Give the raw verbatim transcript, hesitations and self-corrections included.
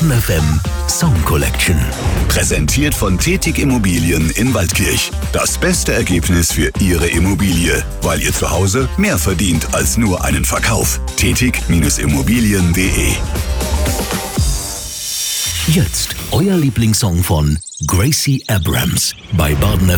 Baden F M Song Collection. Präsentiert von Tetig Immobilien in Waldkirch. Das beste Ergebnis für Ihre Immobilie, weil ihr zu Hause mehr verdient als nur einen Verkauf. Tetig Immobilien punkt de. Jetzt euer Lieblingssong von Gracie Abrams bei Baden F M.